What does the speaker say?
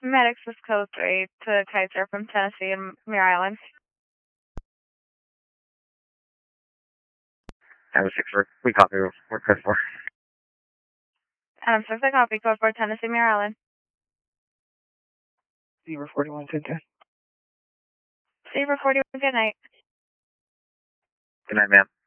Medics with code 3 to Kaiser from Tennessee and Mare Island. Adam 6, we copy. We're code 4. Adam 6, I copy. Code 4, Tennessee, Mare Island. 41, 10. Saber 41, good night. Good night, ma'am.